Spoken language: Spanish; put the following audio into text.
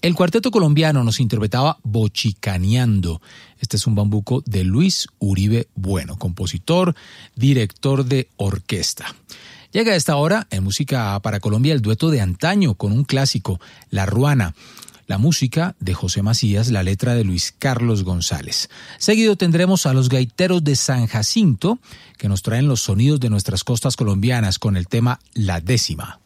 El cuarteto colombiano nos interpretaba Bochicaneando. Este es un bambuco de Luis Uribe Bueno, compositor, director de orquesta. Llega a esta hora, en Música para Colombia, el dueto de antaño con un clásico, La Ruana. La música de José Macías, la letra de Luis Carlos González. Seguido tendremos a los gaiteros de San Jacinto, que nos traen los sonidos de nuestras costas colombianas con el tema La Décima.